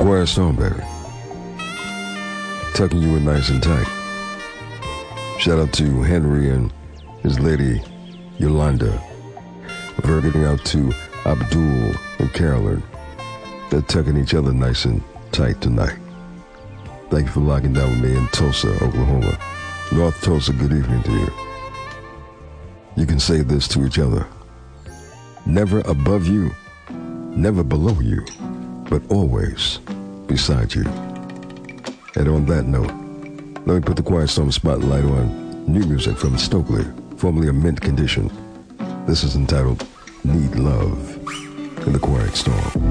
Quiet Storm, baby. Tucking you in nice and tight. Shout out to Henry and his lady, Yolanda. We're getting out to Abdul and Carolyn. They're tucking each other nice and tight tonight. Thank you for locking down with me in Tulsa, Oklahoma. North Tulsa, good evening to you. You can say this to each other. Never above you, never below you, but always beside you. And on that note, let me put the Quiet Storm spotlight on new music from Stokely, formerly a Mint Condition. This is entitled Need Love in the Quiet Storm.